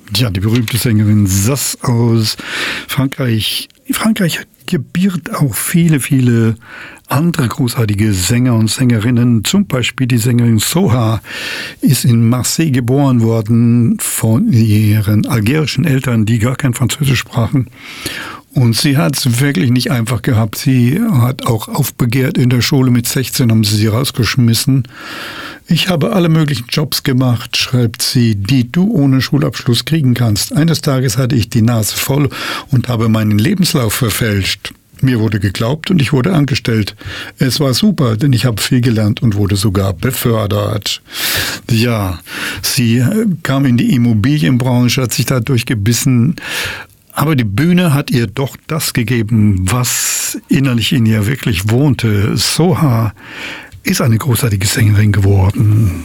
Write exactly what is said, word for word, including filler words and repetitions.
Ja, die berühmte Sängerin Sass aus Frankreich. Frankreich gebiert auch viele, viele andere großartige Sänger und Sängerinnen. Zum Beispiel die Sängerin Soha ist in Marseille geboren worden von ihren algerischen Eltern, die gar kein Französisch sprachen. Und sie hat es wirklich nicht einfach gehabt. Sie hat auch aufbegehrt in der Schule. Mit sechzehn haben sie sie rausgeschmissen. Ich habe alle möglichen Jobs gemacht, schreibt sie, die du ohne Schulabschluss kriegen kannst. Eines Tages hatte ich die Nase voll und habe meinen Lebenslauf verfälscht. Mir wurde geglaubt und ich wurde angestellt. Es war super, denn ich habe viel gelernt und wurde sogar befördert. Ja, sie kam in die Immobilienbranche, hat sich da durchgebissen. Aber die Bühne hat ihr doch das gegeben, was innerlich in ihr wirklich wohnte. Soha ist eine großartige Sängerin geworden.